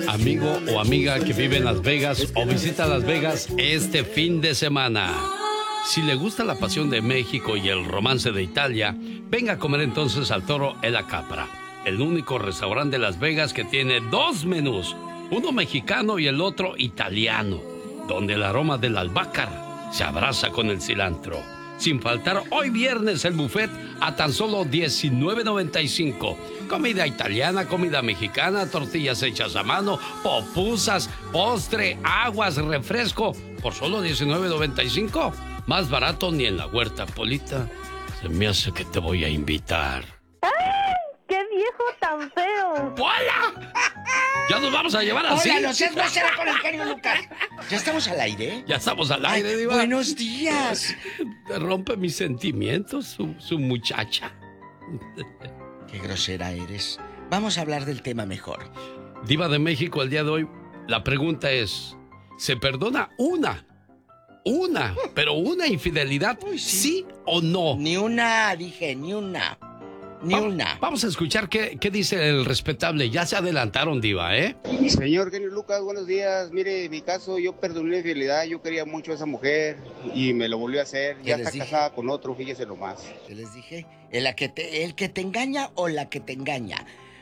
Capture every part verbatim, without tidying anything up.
amigo o amiga que vive en Las Vegas o visita Las Vegas este fin de semana. Si le gusta la pasión de México y el romance de Italia, venga a comer entonces al Toro e la Capra, el único restaurante de Las Vegas que tiene dos menús, uno mexicano y el otro italiano, donde el aroma del albácar se abraza con el cilantro. Sin faltar hoy viernes el buffet a tan solo diecinueve noventa y cinco. Comida italiana, comida mexicana, tortillas hechas a mano, popusas, postre, aguas, refresco, por solo diecinueve noventa y cinco. Más barato ni en la Huerta, Polita. Se me hace que te voy a invitar. ¡Ay! ¡Qué viejo tan feo! ¡Hola! ¿Ya nos vamos a llevar así? Hola, no seas grosera con el genio Lucas. ¿Ya estamos al aire? Ya estamos al aire, Ay, Diva. Buenos días. Rompe mis sentimientos, su, su muchacha. Qué grosera eres. Vamos a hablar del tema mejor. Diva de México, el día de hoy, la pregunta es, ¿se perdona una? Una, pero una infidelidad, Uy, sí. ¿sí o no? Ni una, dije, ni una. Ni Va- una. Vamos a escuchar qué, qué dice el respetable. Ya se adelantaron, Diva, ¿eh? Señor genio Lucas, buenos días. Mire, en mi caso, yo perdoné la infidelidad. Yo quería mucho a esa mujer y me lo volvió a hacer. ¿Qué Ya les está dije? casada con otro, fíjese nomás. ¿Qué les dije? El, la que te, el que te engaña o la que te engaña.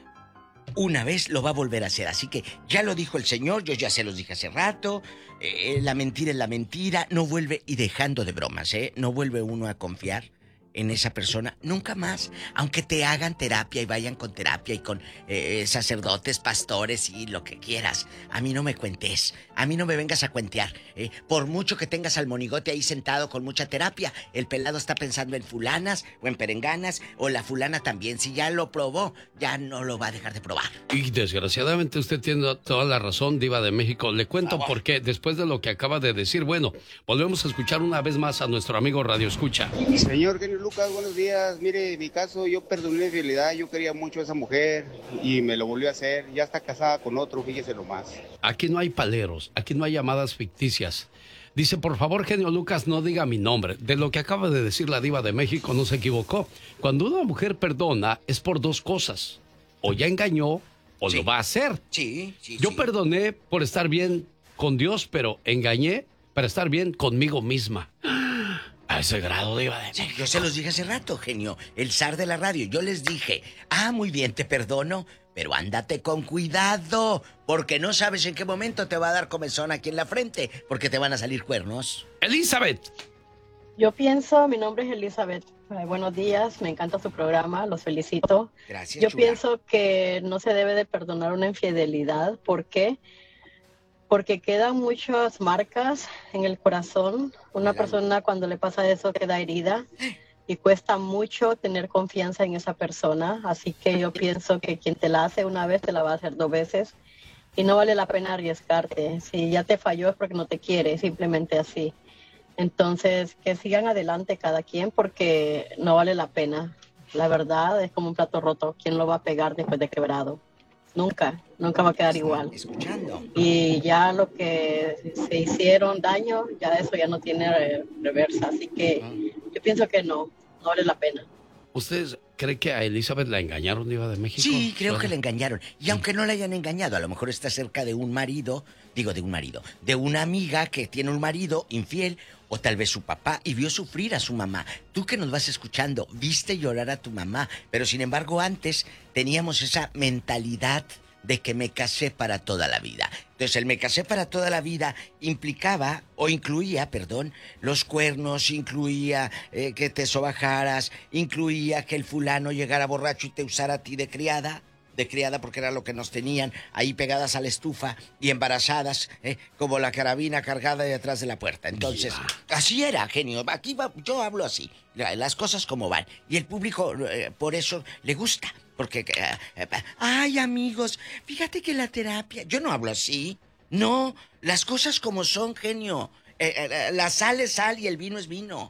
Una vez lo va a volver a hacer. Así que ya lo dijo el señor, yo ya se los dije hace rato. Eh, la mentira es la mentira. No vuelve, y dejando de bromas, ¿eh? No vuelve uno a confiar en esa persona nunca más, aunque te hagan terapia y vayan con terapia y con eh, sacerdotes, pastores y lo que quieras. A mí no me cuentes, a mí no me vengas a cuentear. ¿eh? Por mucho que tengas al monigote ahí sentado con mucha terapia, el pelado está pensando en fulanas o en perenganas, o la fulana también. Si ya lo probó, ya no lo va a dejar de probar. Y desgraciadamente usted tiene toda la razón, Diva de México. Le cuento por qué, después de lo que acaba de decir. Bueno, volvemos a escuchar una vez más a nuestro amigo Radio Escucha. Señor genio Lucas, buenos días. Mire, en mi caso, yo perdoné la infidelidad. Yo quería mucho a esa mujer y me lo volvió a hacer. Ya está casada con otro, fíjese nomás. Aquí no hay paleros, aquí no hay llamadas ficticias. Dice, por favor, genio Lucas, no diga mi nombre. De lo que acaba de decir la Diva de México, no se equivocó. Cuando una mujer perdona, es por dos cosas. O ya engañó, o Sí. lo va a hacer. Sí, sí, Yo sí. perdoné por estar bien con Dios, pero engañé para estar bien conmigo misma. A ese grado, Diva de México. Yo se los dije hace rato, genio, el zar de la radio. Yo les dije, ah, muy bien, te perdono, pero ándate con cuidado, porque no sabes en qué momento te va a dar comezón aquí en la frente, porque te van a salir cuernos. Elizabeth. Yo pienso, mi nombre es Elizabeth. Eh, buenos días, me encanta su programa, los felicito. Gracias, Yo chula. pienso que no se debe de perdonar una infidelidad. ¿Por qué? Porque quedan muchas marcas en el corazón. Una Mira. persona cuando le pasa eso queda herida y cuesta mucho tener confianza en esa persona. Así que yo pienso que quien te la hace una vez te la va a hacer dos veces y no vale la pena arriesgarte. Si ya te falló es porque no te quiere, simplemente así. Entonces, que sigan adelante cada quien porque no vale la pena. La verdad es como un plato roto. ¿Quién lo va a pegar después de quebrado? Nunca, nunca va a quedar igual. Escuchando. Y ya lo que se hicieron daño, ya eso ya no tiene eh, reversa. Así que yo pienso que no, no vale la pena. ¿Ustedes creen que a Elizabeth la engañaron, Diva de México? Sí, creo que Bueno. la engañaron. Y aunque no la hayan engañado, a lo mejor está cerca de un marido, digo de un marido, de una amiga que tiene un marido infiel, o tal vez su papá, y vio sufrir a su mamá. Tú que nos vas escuchando, viste llorar a tu mamá, pero sin embargo antes teníamos esa mentalidad de que me casé para toda la vida. Entonces el me casé para toda la vida implicaba, o incluía, perdón, los cuernos, incluía eh, que te sobajaras, incluía que el fulano llegara borracho y te usara a ti de criada, de criada porque era lo que nos tenían ahí pegadas a la estufa y embarazadas, eh, como la carabina cargada detrás de la puerta. Entonces, así era, genio. Aquí va, yo hablo así, las cosas como van. Y el público eh, por eso le gusta. Porque, eh, eh, ay, amigos, fíjate que la terapia... Yo no hablo así. No, las cosas como son, genio. Eh, eh, la sal es sal y el vino es vino.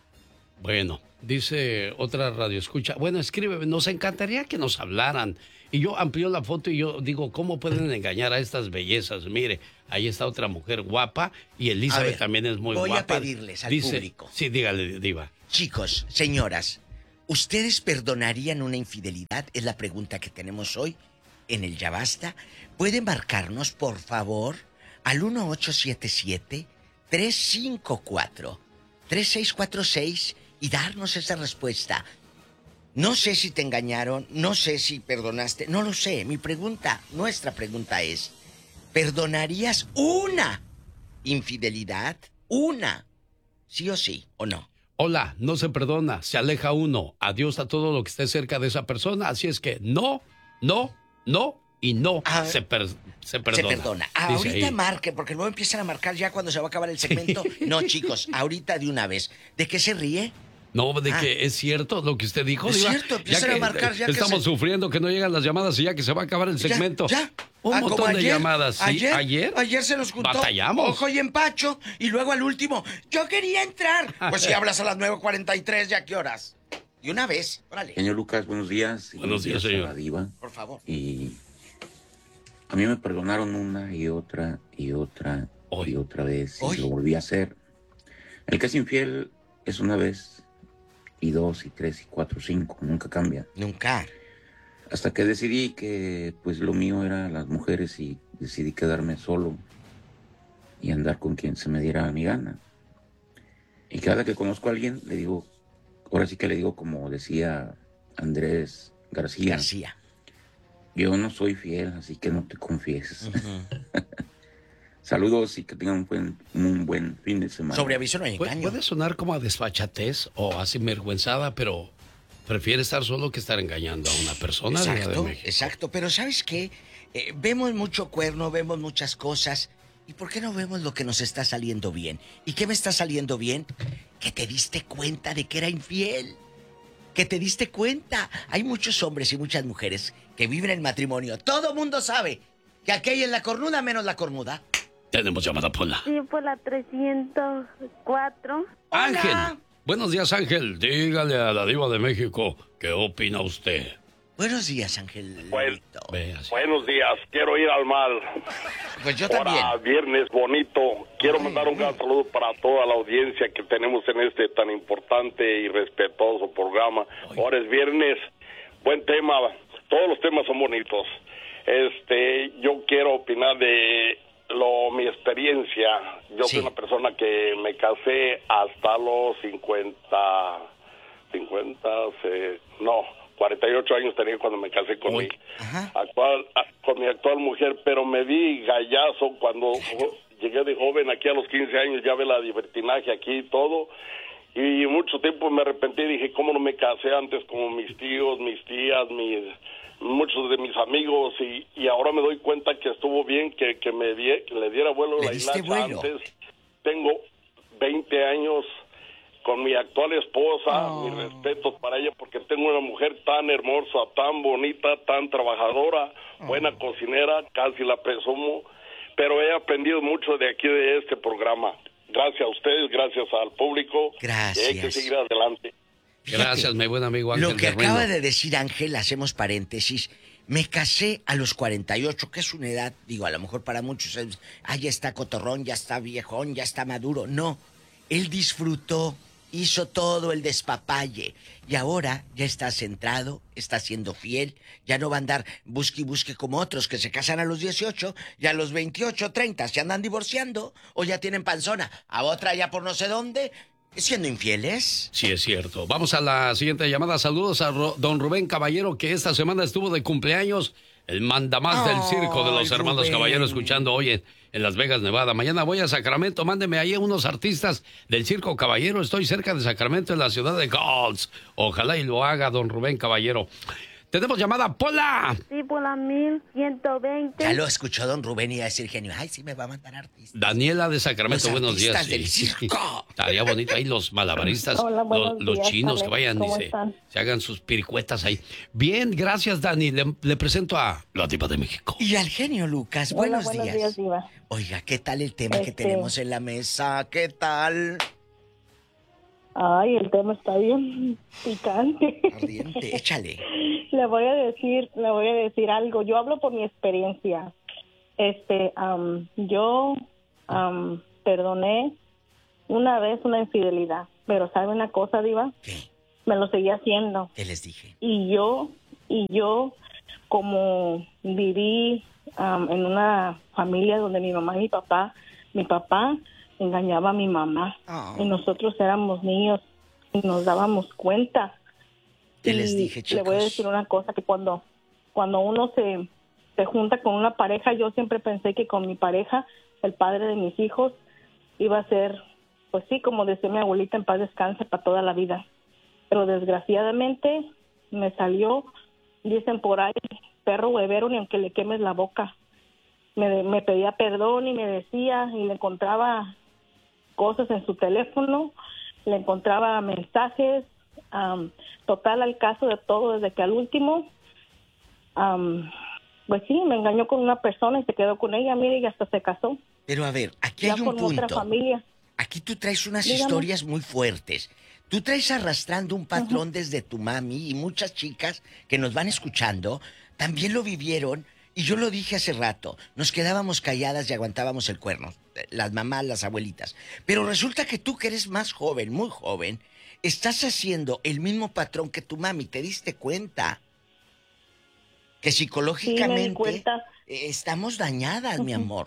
Bueno, dice otra radio escucha. Bueno, escribe, nos encantaría que nos hablaran. Y yo amplío la foto y yo digo, ¿cómo pueden engañar a estas bellezas? Mire, ahí está otra mujer guapa y A Elizabeth ver, también es muy voy a guapa. pedirles al Dice, público. Sí, dígale, Diva. Chicos, señoras, ¿ustedes perdonarían una infidelidad? Es la pregunta que tenemos hoy en el Ya Basta, puede marcarnos, por favor, al uno ocho siete siete, tres cinco cuatro, tres seis cuatro seis y darnos esa respuesta. No sé si te engañaron, no sé si perdonaste, no lo sé. Mi pregunta, nuestra pregunta es, ¿perdonarías una infidelidad? Una. ¿Sí o sí o no? Hola, no se perdona, se aleja uno. Adiós a todo lo que esté cerca de esa persona. Así es que no, no, no y no Ah, se, per- se perdona. Se perdona. Ah, Dice ahorita ahí. marque, porque luego empiezan a marcar ya cuando se va a acabar el segmento. No, chicos, ahorita de una vez. ¿De qué se ríe? No, de Ah. que es cierto lo que usted dijo, Es Diva? cierto, empiezan Ya a que marcar, ya que estamos se- sufriendo que no llegan las llamadas y ya que se va a acabar el segmento. Ya, ya. Un Ah, como montón de ayer, llamadas. ¿Sí? Ayer, ¿Ayer? ayer se nos juntó. Batallamos. Ojo y empacho. Y luego al último, yo quería entrar. Pues si hablas a las nueve cuarenta y tres, ¿ya qué horas? Y una vez, órale. Señor Lucas, buenos días. Y Buenos días, a señor. la diva. Por favor. Y a mí me perdonaron una y otra y otra Hoy. y otra vez. Y Hoy. lo volví a hacer. El que es infiel es una vez y dos y tres y cuatro y cinco. Nunca cambia. Nunca. Hasta que decidí que pues lo mío era las mujeres y decidí quedarme solo y andar con quien se me diera mi gana. Y cada que conozco a alguien le digo, ahora sí que le digo como decía Andrés García, García. yo no soy fiel, así que no te confieses. Ujú. Saludos y que tengan un buen, un buen fin de semana. Sobre aviso no hay Pu- engaño. Puede sonar como a desfachatez o a sinvergüenzada, pero prefiere estar solo que estar engañando a una persona. Diva de Exacto, México. exacto. Pero ¿sabes qué? Eh, vemos mucho cuerno, vemos muchas cosas. ¿Y por qué no vemos lo que nos está saliendo bien? ¿Y qué me está saliendo bien? Que te diste cuenta de que era infiel. Que te diste cuenta. Hay muchos hombres y muchas mujeres que viven el matrimonio. Todo mundo sabe que aquella es la cornuda menos la cornuda. Tenemos llamada Pola. Sí, por la trescientos cuatro. Ángel. Hola. Buenos días, Ángel. Dígale a la Diva de México qué opina usted. Buenos días, Ángel. Bueno. Ve así. Buenos días, quiero ir al mal. Pues yo también. Ahora, viernes bonito. Quiero mandar un gran saludo para toda la audiencia que tenemos en este tan importante y respetuoso programa. Ahora es viernes, buen tema, todos los temas son bonitos. Este, yo quiero opinar de lo mi experiencia. Yo Sí. soy una persona que me casé hasta los cincuenta, cincuenta, se- no, cuarenta y ocho años tenía cuando me casé con mi Ajá. actual, con mi actual mujer, pero me di gallazo cuando jo- llegué de joven aquí a los quince años, ya ve la libertinaje aquí y todo, y mucho tiempo me arrepentí, dije, ¿cómo no me casé antes como mis tíos, mis tías, mis muchos de mis amigos, y, y ahora me doy cuenta que estuvo bien que, que me die, que le diera vuelo Le la diste hilacha vuelo. antes. Tengo veinte años con mi actual esposa, Oh. mis respetos para ella porque tengo una mujer tan hermosa, tan bonita, tan trabajadora, Oh. buena cocinera, casi la presumo, pero he aprendido mucho de aquí de este programa. Gracias a ustedes, gracias al público. Gracias. Y hay que seguir adelante. Fíjate, Gracias, mi buen amigo Ángel. Lo que del Reino. acaba de decir Ángel, hacemos paréntesis. Me casé a los cuarenta y ocho, que es una edad, digo, a lo mejor para muchos es, ah, ya está cotorrón, ya está viejón, ya está maduro. No, él disfrutó, hizo todo el despapalle. Y ahora ya está centrado, está siendo fiel, ya no va a andar busque y busque como otros que se casan a los dieciocho y a los veintiocho, treinta se andan divorciando o ya tienen panzona. A otra ya por no sé dónde, siendo infieles. Sí, es cierto. Vamos a la siguiente llamada. Saludos a Ro- don Rubén Caballero, que esta semana estuvo de cumpleaños. El mandamás del circo de los Ay, hermanos Rubén. Caballero, escuchando hoy en, en Las Vegas, Nevada. Mañana voy a Sacramento. Mándeme ahí a unos artistas del circo Caballero. Estoy cerca de Sacramento, en la ciudad de Golds. Ojalá y lo haga don Rubén Caballero. Tenemos llamada, Pola. Sí, por la mil ciento veinte. Ya lo escuchó don Rubén y iba a decir genio, ay, sí me va a mandar artistas. Daniela de Sacramento, Los buenos días. artistas del circo. Estaría bonito ahí los malabaristas, Hola, buenos lo- los, días, chinos Alex. que vayan y ¿Cómo se, están? se hagan sus piricuetas ahí. Bien, gracias, Dani. Le, le presento a la Diva de México. Y al genio Lucas, Hola, buenos, buenos días. días, Diva. Oiga, ¿qué tal el tema que Este- tenemos en la mesa? ¿Qué tal? Ay, el tema está bien picante. Ardiente, échale. Le voy a decir, le voy a decir algo. Yo hablo por mi experiencia. Este, am, yo am, perdoné una vez una infidelidad, pero ¿sabe una cosa, Diva? ¿Qué? Me lo seguía haciendo. ¿Qué les dije? Y yo, y yo como viví um, en una familia donde mi mamá y mi papá, mi papá engañaba a mi mamá. Oh. Y nosotros éramos niños y nos dábamos cuenta. ¿Qué les dije, chicos? Le voy a decir una cosa, que cuando, cuando uno se, se junta con una pareja, yo siempre pensé que con mi pareja, el padre de mis hijos, iba a ser, pues sí, como decía mi abuelita, en paz descanse para toda la vida. Pero desgraciadamente me salió, dicen por ahí, perro huevero, ni aunque le quemes la boca. Me, me pedía perdón y me decía, y le encontraba cosas en su teléfono, le encontraba mensajes, um, total al caso de todo, desde que al último, um, pues sí, me engañó con una persona y se quedó con ella, mire, y hasta se casó. Pero a ver, aquí ya hay un punto. Otra familia. Aquí tú traes unas Dígame. historias muy fuertes. Tú traes arrastrando un patrón uh-huh. desde tu mami, y muchas chicas que nos van escuchando también lo vivieron. Y yo lo dije hace rato, nos quedábamos calladas y aguantábamos el cuerno, las mamás, las abuelitas. Pero resulta que tú, que eres más joven, muy joven, estás haciendo el mismo patrón que tu mami. ¿Te diste cuenta? Que psicológicamente sí, me di cuenta. Estamos dañadas, uh-huh. mi amor.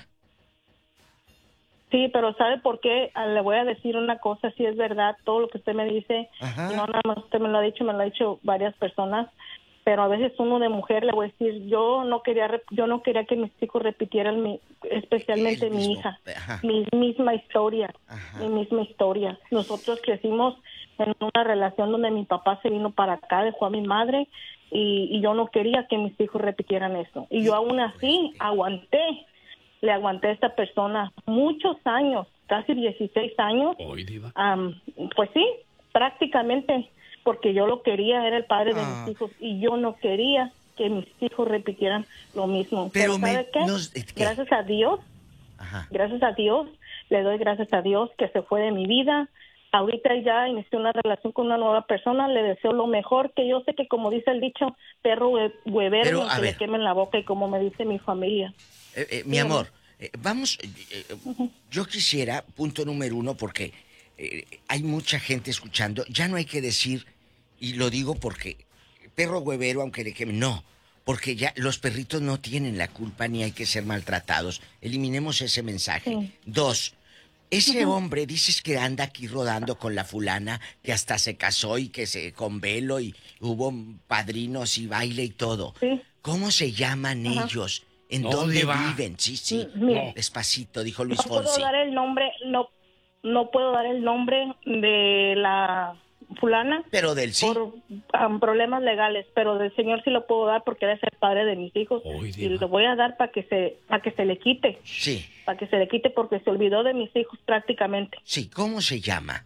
Sí, pero ¿sabe por qué? Le voy a decir una cosa, si es verdad, todo lo que usted me dice, Ajá. no nada más usted me lo ha dicho, me lo ha dicho varias personas, pero a veces uno de mujer le voy a decir, yo no quería yo no quería que mis hijos repitieran, mi, especialmente mi hija, Ajá. mi misma historia, Ajá. mi misma historia. Nosotros crecimos en una relación donde mi papá se vino para acá, dejó a mi madre, y, y yo no quería que mis hijos repitieran eso. Y yo aún así aguanté. Le aguanté a esta persona muchos años, casi dieciséis años. Hoy, diva. Um, pues sí, prácticamente, porque yo lo quería, era el padre ah. de mis hijos, y yo no quería que mis hijos repitieran lo mismo. Pero, Pero ¿sabe me, qué? Nos, ¿qué? Gracias a Dios, Ajá. gracias a Dios, le doy gracias a Dios que se fue de mi vida. Ahorita ya inicié una relación con una nueva persona, le deseo lo mejor, que yo sé que, como dice el dicho, perro huevero, que le quemen la boca, y como me dice mi familia. Eh, eh, mi amor, eh, vamos, eh, eh, uh-huh. yo quisiera, punto número uno, porque eh, hay mucha gente escuchando, ya no hay que decir, y lo digo porque perro huevero, aunque le quemen, no, porque ya los perritos no tienen la culpa ni hay que ser maltratados. Eliminemos ese mensaje. Sí. Dos, ese uh-huh. hombre, dices que anda aquí rodando con la fulana, que hasta se casó y que se con velo y hubo padrinos y baile y todo. Sí. ¿Cómo se llaman uh-huh. ellos? ¿En no, dónde diva. viven? Sí, sí. No. Despacito, dijo Luis no Fonsi. No puedo dar el nombre, no, no puedo dar el nombre de la fulana. Pero del sí. Por um, problemas legales, pero del señor sí lo puedo dar porque él es el padre de mis hijos. Oy, y lo voy a dar para que se para que se le quite. Sí. Para que se le quite porque se olvidó de mis hijos prácticamente. Sí, ¿cómo se llama?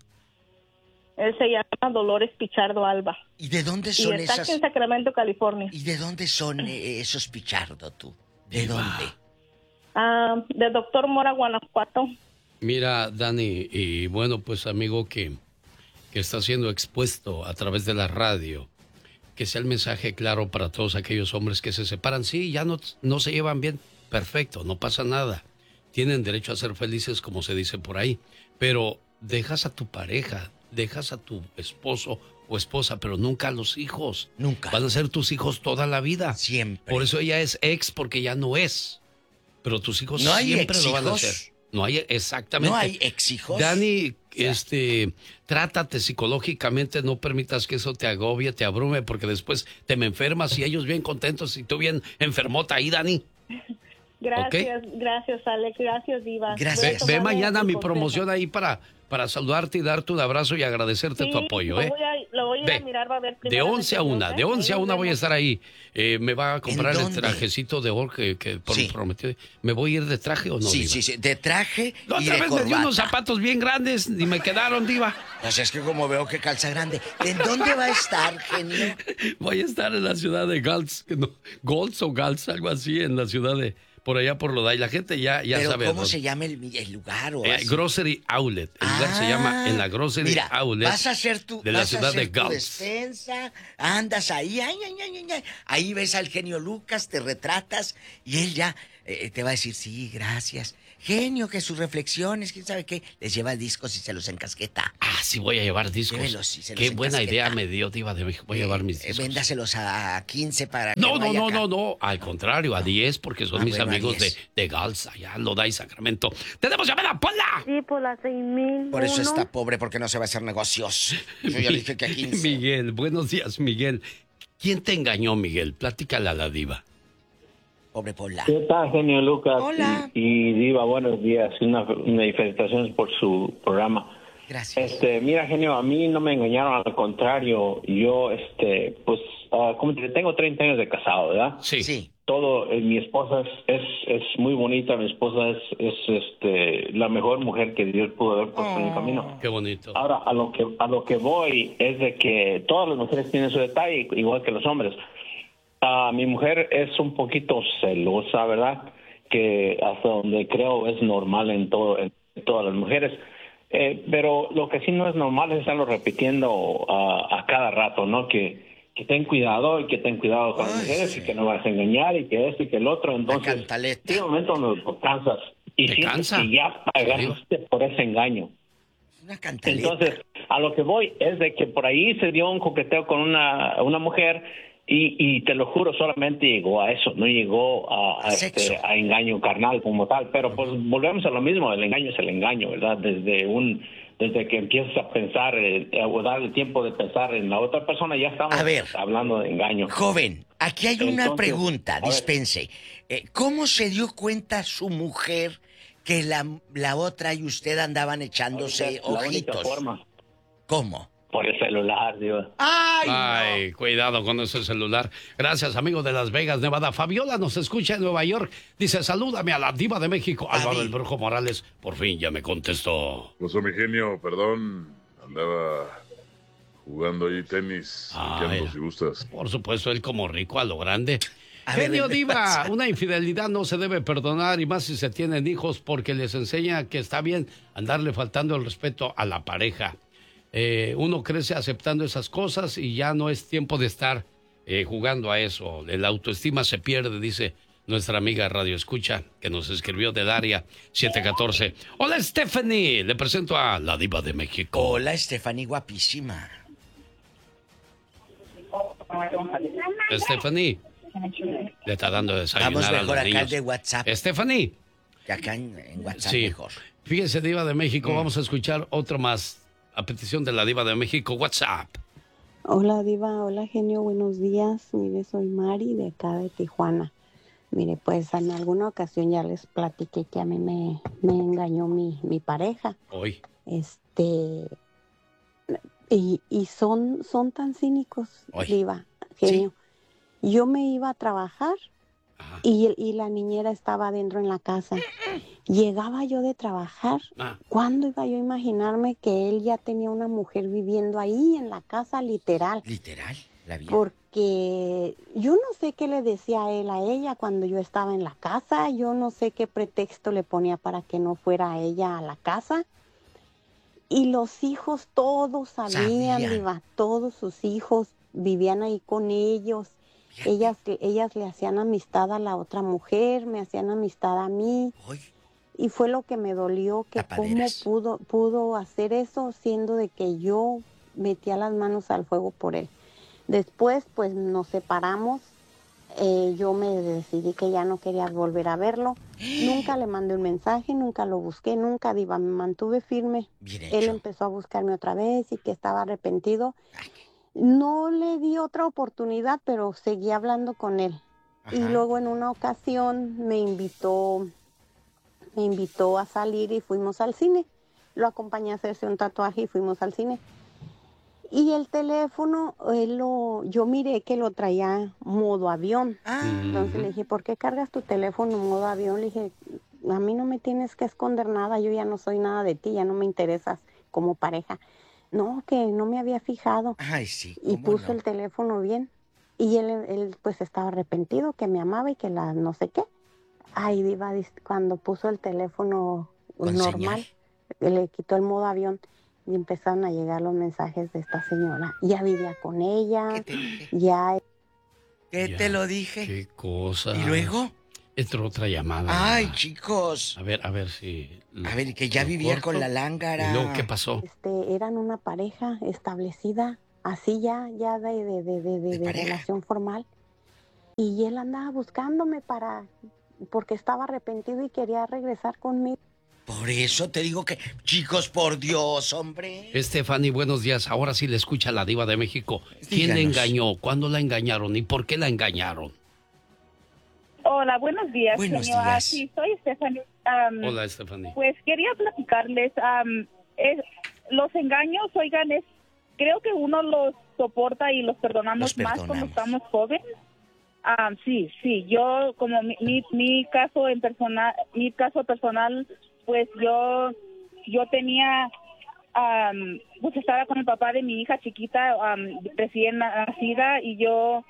Él se llama Dolores Pichardo Alba. ¿Y de dónde son y está esas? Aquí en Sacramento, California. ¿Y de dónde son eh, esos Pichardo, tú? ¿De Diva. dónde? Uh, de Doctor Mora, Guanajuato. Mira, Dani, y bueno, pues amigo que, que está siendo expuesto a través de la radio, que sea el mensaje claro para todos aquellos hombres que se separan. Sí, ya no, no se llevan bien, perfecto, no pasa nada. Tienen derecho a ser felices, como se dice por ahí, pero dejas a tu pareja, dejas a tu esposo o esposa, pero nunca a los hijos. Nunca. Van a ser tus hijos toda la vida. Siempre. Por eso ella es ex, porque ya no es. Pero tus hijos ¿No hay siempre ex lo van a hijos? hacer. No hay, exactamente. ¿No hay ex hijos? Dani, O sea, este, trátate psicológicamente, no permitas que eso te agobie, te abrume, porque después te me enfermas y ellos bien contentos y tú bien enfermota ahí, Dani. Gracias, ¿okay? Gracias, Alex, gracias, Diva. Gracias. Ve, ve mañana mi promoción ahí para, para saludarte y darte un abrazo y agradecerte sí, tu apoyo, lo ¿eh? Voy a, lo voy a ir a mirar, va a ver. De once a una, de once a una voy a estar ahí. Eh, me va a comprar el trajecito de oro que, que por sí. prometió. ¿Me voy a ir de traje o no, Sí, Diva? sí, sí, de traje La y otra de vez corbata. me dio unos zapatos bien grandes y me quedaron, Diva. O sea, es que como veo que calza grande. ¿En dónde va a estar, genio? Voy a estar en la ciudad de Gals, no, Golds o Gals, algo así, en la ciudad de... Por allá por Loday. La gente ya, ya ¿Pero sabe. cómo dónde. se llama el, el lugar? O Eh, así? Grocery Outlet. El lugar Ah, se llama en la Grocery mira, Outlet. Vas a hacer tu, de la vas ciudad a hacer de tu Gals. despensa, andas ahí, ay, ay, ay, ay, ay. Ahí ves al genio Lucas, te retratas y él ya eh, te va a decir, sí, gracias. Genio, que sus reflexiones, quién sabe qué. Les lleva discos y se los encasqueta. Ah, sí, voy a llevar discos. Llévelos y se los Qué buena encasqueta. idea me dio, Diva de México. Voy a llevar mis Eh, discos. Véndaselos a quince para que No, no, vaya no, acá. no, no. Al contrario, a diez, porque son Ah, mis bueno, a amigos de, diez. de Galsa, allá en Loda y Sacramento. ¡Tenemos llamada, Pola! Sí, por la seis mil. Por eso está pobre, porque no se va a hacer negocios. Yo ya le dije que a quince. Miguel, buenos días, Miguel. ¿Quién te engañó, Miguel? Platícale a la Diva. Pobre Pola. ¿Qué tal, genio Lucas? Hola. Y, y Diva, buenos días. Una, una felicitaciones por su programa. Gracias. Este, mira, genio, a mí no me engañaron, al contrario. Yo, este, pues, uh, como te tengo treinta años de casado, ¿verdad? Sí. Sí. Todo, eh, mi esposa es, es, es muy bonita, mi esposa es, es este, la mejor mujer que Dios pudo haber puesto en mi camino. Qué bonito. Ahora, a lo que a lo que voy es de que todas las mujeres tienen su detalle, igual que los hombres. Uh, mi mujer es un poquito celosa, ¿verdad? Que hasta donde creo es normal en, todo, en todas las mujeres. Eh, pero lo que sí no es normal es estarlo repitiendo uh, a cada rato, ¿no? Que, que ten cuidado y que ten cuidado con las Ay, mujeres sí. y que no vas a engañar y que esto y que el otro. Entonces, cantaleta. llega un momento donde te cansas y ¿Te sientes cansa? que ya pagaste por ese engaño. Una cantaleta. Entonces, a lo que voy es de que por ahí se dio un coqueteo con una, una mujer y, y te lo juro, solamente llegó a eso, no llegó a, a, Sexo. este, a engaño carnal como tal. Pero pues volvemos a lo mismo, el engaño es el engaño, ¿verdad? Desde un desde que empiezas a pensar eh, o dar el tiempo de pensar en la otra persona, ya estamos A ver. hablando de engaño. Joven, aquí hay una Entonces, pregunta, a ver. dispense. Eh, ¿Cómo se dio cuenta su mujer que la, la otra y usted andaban echándose La única ojitos? forma, ¿Cómo? por el celular, digo. ¡Ay, Ay, cuidado con ese celular. Gracias, amigo de Las Vegas, Nevada. Fabiola nos escucha en Nueva York. Dice, salúdame a la Diva de México. Álvaro Fabi. el Brujo Morales, por fin ya me contestó. Pues mi genio, perdón, andaba jugando ahí tenis, Ah, chequeando mira. si gustas. Por supuesto, él como rico a lo grande. A ver, Genio ven, Diva, pasa. una infidelidad no se debe perdonar y más si se tienen hijos porque les enseña que está bien andarle faltando el respeto a la pareja. Eh, uno crece aceptando esas cosas y ya no es tiempo de estar eh, jugando a eso. La autoestima se pierde, dice nuestra amiga Radio Escucha, que nos escribió del área siete catorce. Hola Stephanie, le presento a la Diva de México. Hola, Stephanie, guapísima. Stephanie, le está dando de desayunar Vamos a los mejor acá niños. de WhatsApp. Stephanie. Que acá en, en WhatsApp Sí. mejor. Fíjese, Diva de México, Mm. vamos a escuchar otro más. A petición de la Diva de México, WhatsApp. Hola Diva, hola genio, buenos días. Mire, soy Mari de acá de Tijuana. Mire, pues en alguna ocasión ya les platiqué que a mí me, me engañó mi, mi pareja. Hoy. Este, y, y son, son tan cínicos, Oy. Diva, genio. Yo me iba a trabajar Ajá. y, y la niñera estaba adentro en la casa. Llegaba yo de trabajar. Ah, ¿Cuándo iba yo a imaginarme que él ya tenía una mujer viviendo ahí en la casa, literal? Literal, la vida. Porque yo no sé qué le decía a él a ella cuando yo estaba en la casa, yo no sé qué pretexto le ponía para que no fuera a ella a la casa. Y los hijos todos sabían, Sabían. Diva, todos sus hijos vivían ahí con ellos. Fíjate. Ellas, ellas le hacían amistad a la otra mujer, me hacían amistad a mí. Hoy, Y fue lo que me dolió, que cómo Tapaderas. pudo, pudo hacer eso siendo de que yo metía las manos al fuego por él. Después, pues nos separamos. Eh, yo me decidí que ya no quería volver a verlo. Nunca le mandé un mensaje, nunca lo busqué, nunca, Diva, me mantuve firme. bien Él hecho. empezó a buscarme otra vez y que estaba arrepentido. No le di otra oportunidad, pero seguí hablando con él. Y Ajá. luego en una ocasión me invitó, me invitó a salir y fuimos al cine. Lo acompañé a hacerse un tatuaje y fuimos al cine. Y el teléfono, él lo, yo miré que lo traía modo avión. Ah, Entonces le dije, ¿por qué cargas tu teléfono en modo avión? Le dije, a mí no me tienes que esconder nada, yo ya no soy nada de ti, ya no me interesas como pareja. No, que no me había fijado. ay, sí. Y ¿cómo puso no? el teléfono bien. Y él, él pues estaba arrepentido, que me amaba y que la no sé qué. Ay, Diva, dis- cuando puso el teléfono Con normal, le quitó el modo avión y empezaron a llegar los mensajes de esta señora. Ya vivía con ella, ¿Qué te dije? ya... ¿Qué Ya, te lo dije? qué cosa. ¿Y luego? Entró otra llamada. Ay, chicos. A ver, a ver si... A ver, que ya vivía corto. con la lángara. ¿Y luego qué pasó? Este, eran una pareja establecida, así ya, ya de, de, de, de, de, de relación formal. Y él andaba buscándome para, porque estaba arrepentido y quería regresar conmigo. Por eso te digo que, chicos, por Dios, hombre. Stephanie, buenos días. Ahora sí le escucha la diva de México. ¿Quién Díganos. le engañó? ¿Cuándo la engañaron? ¿Y por qué la engañaron? Hola, buenos días, Buenos señor. días. Ah, sí, soy Stephanie. Um, Hola, Stephanie. Pues quería platicarles, um, es- los engaños, oigan, es, creo que uno los soporta y los perdonamos, Los más cuando perdonamos. estamos jóvenes. Um, sí, sí, yo como mi, mi, mi caso en persona, mi caso personal, pues yo, yo tenía, um, pues estaba con el papá de mi hija chiquita, um, recién nacida, y yo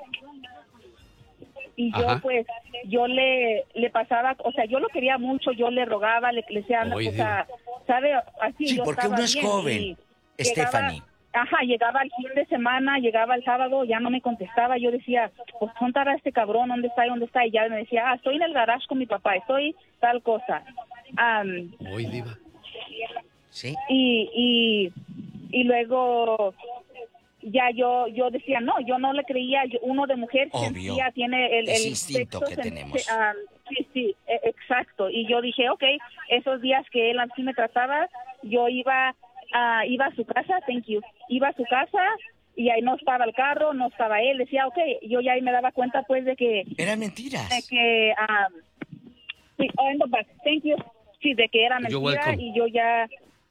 y yo Ajá. pues yo le le pasaba, o sea, yo lo quería mucho, yo le rogaba, le, le decía, Oye, o sea, sabe, así Sí, yo porque estaba uno es bien, joven, y Stephanie. llegaba- Ajá, llegaba el fin de semana, llegaba el sábado, ya no me contestaba, yo decía, pues ¿dónde estará este cabrón? ¿Dónde está? ¿Dónde está? Y ya me decía, ah, estoy en el garage con mi papá, estoy tal cosa. Am, Hoy, diva. Sí. y, y, y luego ya yo yo decía, no, yo no le creía, yo- uno de mujer Obvio. sentía, tiene el, Ese el instinto sexto que sen- tenemos. se- ah, sí, sí, e- exacto. Y yo dije, ok, esos días que él así me trataba, yo iba, a iba a su casa, thank you, iba a su casa y ahí no estaba el carro, no estaba él, decía, ok, yo ya ahí me daba cuenta pues de que... Eran mentiras. De que, ah, sí, oh, no, but thank you, sí, de que era You're mentira welcome. y yo ya...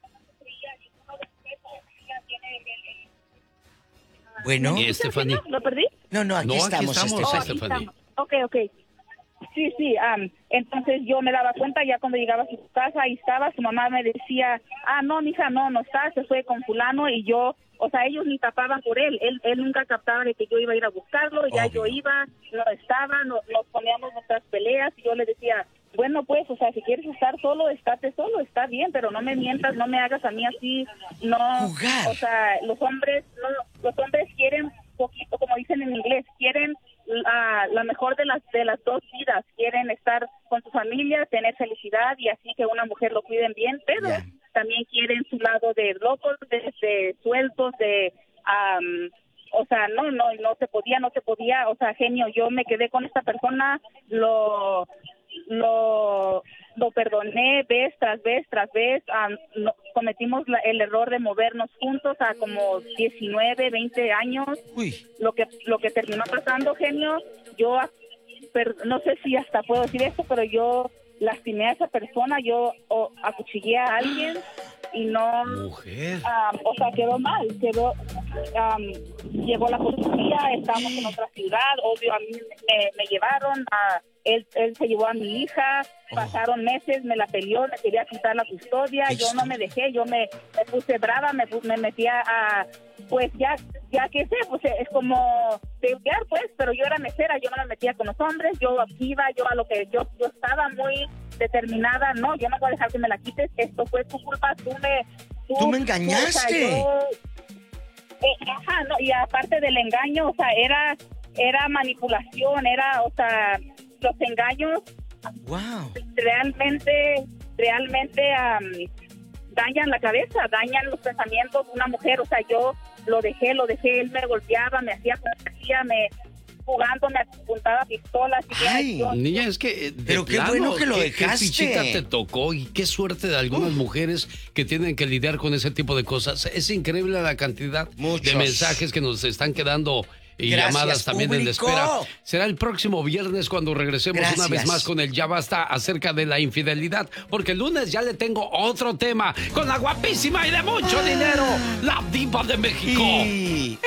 Bueno. Y Stephanie. ¿Lo perdí? No, no, aquí No, aquí estamos, estamos, Oh, Stephanie. aquí estamos. Ok, ok. Sí, sí, am, entonces yo me daba cuenta ya cuando llegaba a su casa, ahí estaba, su mamá me decía, ah, no, mija, no, no está, se fue con fulano, y yo, o sea, ellos ni tapaban por él, él, él nunca captaba de que yo iba a ir a buscarlo, ya yo iba, no estaba, no- nos poníamos nuestras peleas, y yo le decía, bueno, pues, o sea, si quieres estar solo, estate solo, está bien, pero no me mientas, no me hagas a mí así, no, o sea, los hombres, no, los hombres quieren poquito, como dicen en inglés, quieren la, la mejor de las de las dos vidas, quieren estar con su familia, tener felicidad y así que una mujer lo cuiden bien, pero también quieren su lado de locos, de, de sueltos, de am, o sea, no, no, no se podía, no se podía, o sea, genio, yo me quedé con esta persona, lo lo lo perdoné vez tras vez tras vez, am, no- cometimos la- el error de movernos juntos a como diecinueve, veinte años. Lo que lo que terminó pasando, genio, yo a- per- no sé si hasta puedo decir esto, pero yo lastimé a esa persona, yo o, acuchillé a alguien y no, Mujer. am, o sea, quedó mal, quedó, am, llegó la policía, estábamos en otra ciudad, obvio, a mí me, me llevaron, a, él, él se llevó a mi hija, pasaron meses, me la peleó, me quería quitar la custodia, yo no me dejé, yo me, me puse brava, me, pu- me metía a, pues ya, ya que sé, pues es como pelear, pues, pero yo era mesera, yo no me metía con los hombres, yo iba, yo a lo que yo, yo estaba muy determinada, no, yo no voy a dejar que me la quites, esto fue tu culpa, tú me... Tú me engañaste. yo- eh, ajá, no, y aparte del engaño, o sea, era, era manipulación, era, o sea, los engaños Wow. realmente, realmente am, dañan la cabeza, dañan los pensamientos de una mujer, o sea, yo lo dejé, lo dejé, él me golpeaba, me hacía como me hacía, me jugando, me apuntaba pistolas. Y yo- Niña, es que... eh, de Pero qué plano, bueno que lo qué- dejaste. Qué fichita te tocó y qué suerte de algunas mujeres que tienen que lidiar con ese tipo de cosas. Es increíble la cantidad Muchos. de mensajes que nos están quedando y Gracias, llamadas también en público. espera. Será el próximo viernes cuando regresemos una Gracias. vez más con el Ya Basta acerca de la infidelidad, porque el lunes ya le tengo otro tema con la guapísima y de mucho dinero, la diva de México. Y...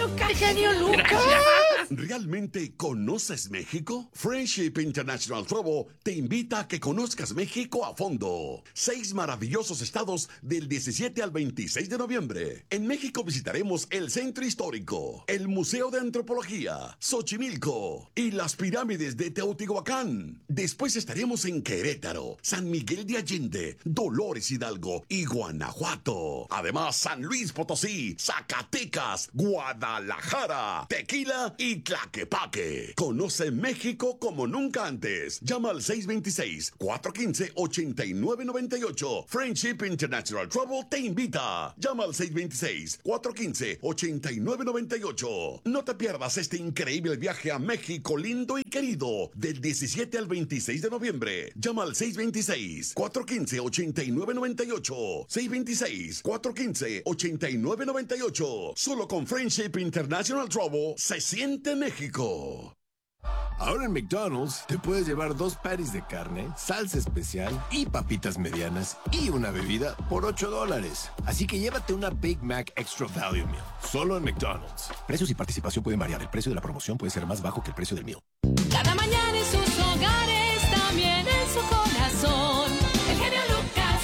¿Realmente conoces México? Friendship International Travel te invita a que conozcas México a fondo. Seis maravillosos estados del diecisiete al veintiséis de noviembre. En México visitaremos el Centro Histórico, el Museo de Antropología, Xochimilco y las pirámides de Teotihuacán. Después estaremos en Querétaro, San Miguel de Allende, Dolores Hidalgo y Guanajuato. Además, San Luis Potosí, Zacatecas, Guadalajara, Tequila y y Tlaquepaque. Conoce México como nunca antes. Llama al seis dos seis, cuatro uno cinco, ocho nueve nueve ocho. Friendship International Travel te invita. Llama al seis dos seis, cuatro uno cinco, ocho nueve nueve ocho. No te pierdas este increíble viaje a México lindo y querido del diecisiete al veintiséis de noviembre. Llama al seis dos seis, cuatro uno cinco, ocho nueve nueve ocho. seis dos seis, cuatro uno cinco, ocho nueve nueve ocho. Solo con Friendship International Travel se siente México. Ahora en McDonald's te puedes llevar dos patties de carne, salsa especial y papitas medianas y una bebida por ocho dólares. Así que llévate una Big Mac Extra Value Meal, solo en McDonald's. Precios y participación pueden variar. El precio de la promoción puede ser más bajo que el precio del meal. Cada mañana en sus hogares, también en su corazón. El genio Lucas.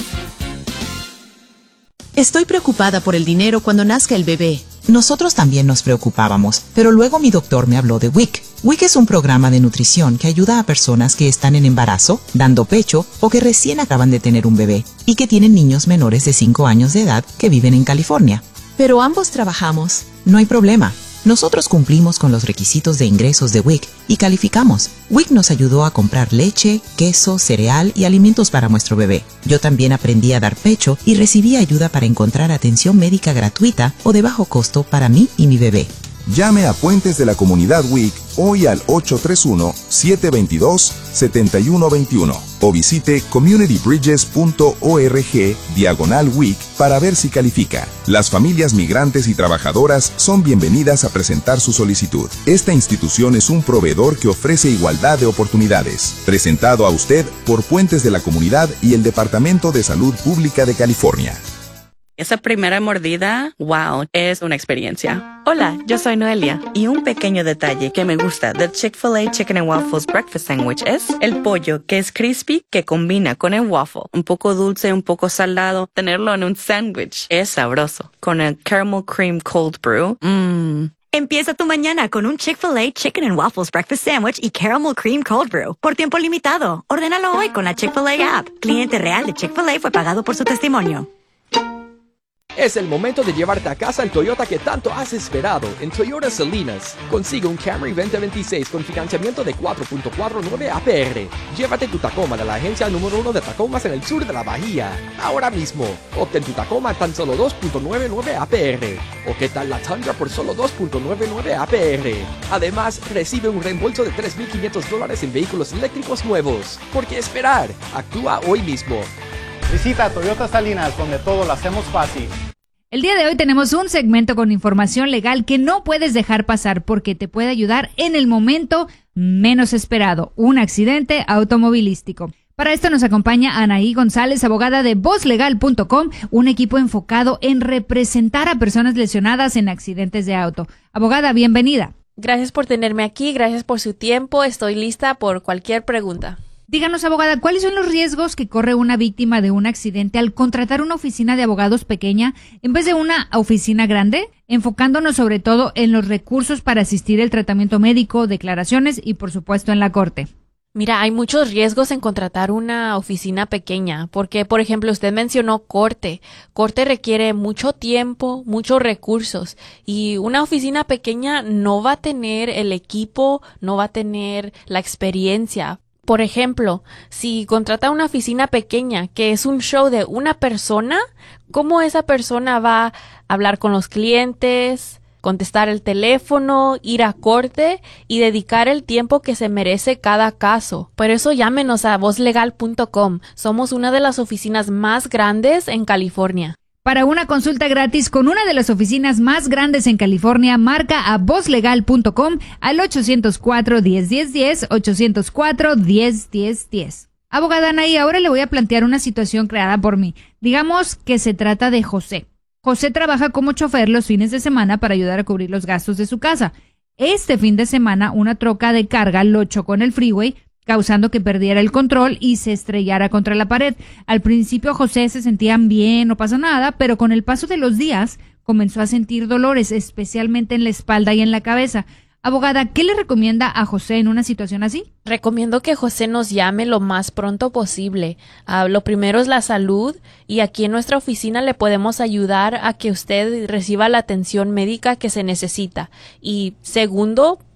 Estoy preocupada por el dinero cuando nazca el bebé. Nosotros también nos preocupábamos, pero luego mi doctor me habló de W I C. W I C es un programa de nutrición que ayuda a personas que están en embarazo, dando pecho o que recién acaban de tener un bebé y que tienen niños menores de cinco años de edad que viven en California. Pero ambos trabajamos. No hay problema. Nosotros cumplimos con los requisitos de ingresos de W I C y calificamos. W I C nos ayudó a comprar leche, queso, cereal y alimentos para nuestro bebé. Yo también aprendí a dar pecho y recibí ayuda para encontrar atención médica gratuita o de bajo costo para mí y mi bebé. Llame a Puentes de la Comunidad W I C hoy al ocho tres uno, siete dos dos, siete uno dos uno o visite communitybridges punto org diagonal W I C para ver si califica. Las familias migrantes y trabajadoras son bienvenidas a presentar su solicitud. Esta institución es un proveedor que ofrece igualdad de oportunidades. Presentado a usted por Puentes de la Comunidad y el Departamento de Salud Pública de California. Esa primera mordida, wow, es una experiencia. Hola, yo soy Noelia y un pequeño detalle que me gusta del Chick-fil-A Chicken and Waffles Breakfast Sandwich es el pollo que es crispy que combina con el waffle. Un poco dulce, un poco salado. Tenerlo en un sándwich es sabroso. Con el Caramel Cream Cold Brew, mmm. Empieza tu mañana con un Chick-fil-A Chicken and Waffles Breakfast Sandwich y Caramel Cream Cold Brew por tiempo limitado. Ordénalo hoy con la Chick-fil-A app. Cliente real de Chick-fil-A fue pagado por su testimonio. Es el momento de llevarte a casa el Toyota que tanto has esperado en Toyota Salinas. Consigue un Camry veinte veintiséis con financiamiento de cuatro punto cuarenta y nueve A P R. Llévate tu Tacoma de la agencia número uno de Tacomas en el sur de la bahía. Ahora mismo, obtén tu Tacoma a tan solo dos punto noventa y nueve A P R. ¿O qué tal la Tundra por solo dos punto noventa y nueve A P R? Además, recibe un reembolso de tres mil quinientos dólares en vehículos eléctricos nuevos. ¿Por qué esperar? Actúa hoy mismo. Visita Toyota Salinas, donde todo lo hacemos fácil. El día de hoy tenemos un segmento con información legal que no puedes dejar pasar porque te puede ayudar en el momento menos esperado, un accidente automovilístico. Para esto nos acompaña Anaí González, abogada de voz legal punto com, un equipo enfocado en representar a personas lesionadas en accidentes de auto. Abogada, bienvenida. Gracias por tenerme aquí, gracias por su tiempo, estoy lista por cualquier pregunta. Díganos, abogada, ¿cuáles son los riesgos que corre una víctima de un accidente al contratar una oficina de abogados pequeña en vez de una oficina grande? Enfocándonos sobre todo en los recursos para asistir el tratamiento médico, declaraciones y, por supuesto, en la corte. Mira, hay muchos riesgos en contratar una oficina pequeña, porque, por ejemplo, usted mencionó corte. Corte requiere mucho tiempo, muchos recursos, y una oficina pequeña no va a tener el equipo, no va a tener la experiencia. Por ejemplo, si contrata una oficina pequeña que es un show de una persona, ¿cómo esa persona va a hablar con los clientes, contestar el teléfono, ir a corte y dedicar el tiempo que se merece cada caso? Por eso llámenos a voz legal punto com. Somos una de las oficinas más grandes en California. Para una consulta gratis con una de las oficinas más grandes en California, marca a voz legal punto com al ocho cero cuatro, diez, diez, diez, ocho cero cuatro, diez, diez, diez. Abogada Anaí, ahora le voy a plantear una situación creada por mí. Digamos que se trata de José. José trabaja como chofer los fines de semana para ayudar a cubrir los gastos de su casa. Este fin de semana, una troca de carga lo chocó en el freeway, causando que perdiera el control y se estrellara contra la pared. Al principio José se sentía bien, no pasa nada, pero con el paso de los días comenzó a sentir dolores, especialmente en la espalda y en la cabeza. Abogada, ¿qué le recomienda a José en una situación así? Recomiendo que José nos llame lo más pronto posible. Uh, lo primero es la salud y aquí en nuestra oficina le podemos ayudar a que usted reciba la atención médica que se necesita. Y segundo,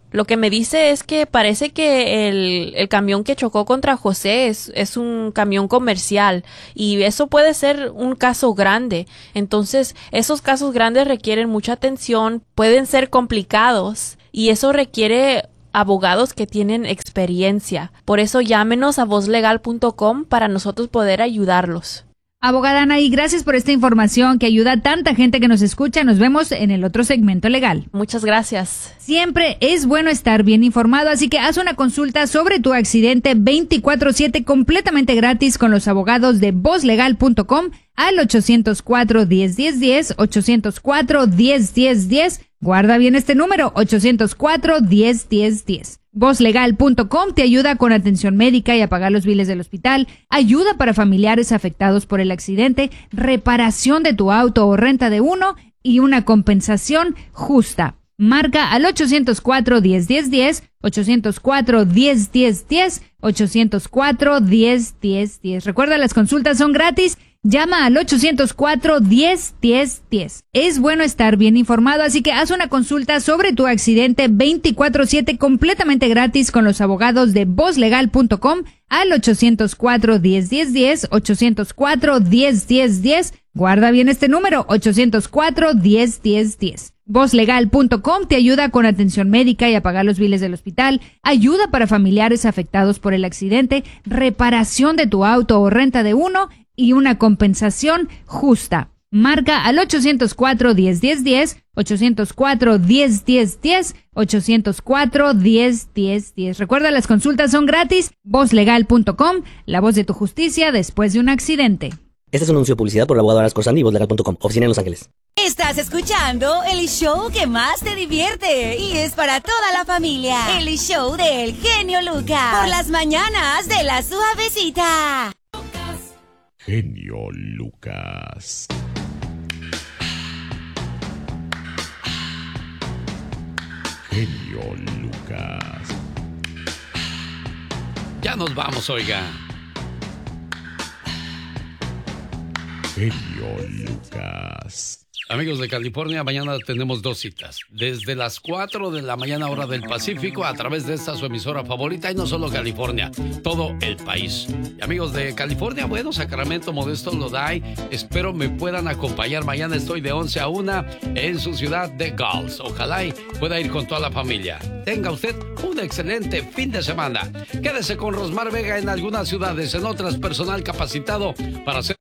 Lo que me dice es que parece que el, el camión que chocó contra José es, es un camión comercial y eso puede ser un caso grande. Entonces, esos casos grandes requieren mucha atención, pueden ser complicados y eso requiere abogados que tienen experiencia. Por eso llámenos a voz legal punto com para nosotros poder ayudarlos. Abogada Anaí, gracias por esta información que ayuda a tanta gente que nos escucha. Nos vemos en el otro segmento legal. Muchas gracias. Siempre es bueno estar bien informado, así que haz una consulta sobre tu accidente veinticuatro siete completamente gratis con los abogados de voz legal punto com al ochocientos cuatro, diez, diez, diez, ochocientos cuatro, diez, diez, diez. Guarda bien este número, ochocientos cuatro, diez, diez, diez. voz legal punto com te ayuda con atención médica y a pagar los biles del hospital, ayuda para familiares afectados por el accidente, reparación de tu auto o renta de uno y una compensación justa. Marca al ochocientos cuatro, diez, diez, diez, ochocientos cuatro, diez, diez, diez, ochocientos cuatro, diez, diez, diez. Recuerda, las consultas son gratis. Llama al ochocientos cuatro, diez, diez, diez. Es bueno estar bien informado, así que haz una consulta sobre tu accidente veinticuatro siete completamente gratis con los abogados de voz legal punto com al ochocientos cuatro, diez, diez, diez, ochocientos cuatro, diez, diez, diez. Guarda bien este número, ochocientos cuatro, diez, diez, diez. voz legal punto com te ayuda con atención médica y a pagar los biles del hospital, ayuda para familiares afectados por el accidente, reparación de tu auto o renta de uno y una compensación justa. Marca al ochocientos cuatro, diez, diez, diez, ochocientos cuatro, diez, diez, diez, ochocientos cuatro, diez, diez, diez. Recuerda, las consultas son gratis. voz legal punto com, la voz de tu justicia después de un accidente. Este es un anuncio de publicidad por el abogado Arasco Sandy y voz legal punto com, oficina en Los Ángeles. Estás escuchando el show que más te divierte y es para toda la familia. El show del genio Lucas. Por las mañanas de la suavecita. Genio Lucas. Genio Lucas. Ya nos vamos, oiga. Genio Lucas. Amigos de California, mañana tenemos dos citas. Desde las cuatro de la mañana, hora del Pacífico, a través de esta su emisora favorita, y no solo California, todo el país. Y amigos de California, bueno, Sacramento, Modesto, Lodi, espero me puedan acompañar. Mañana estoy de once a una en su ciudad de Gulls. Ojalá y pueda ir con toda la familia. Tenga usted un excelente fin de semana. Quédese con Rosmar Vega en algunas ciudades, en otras personal capacitado para hacer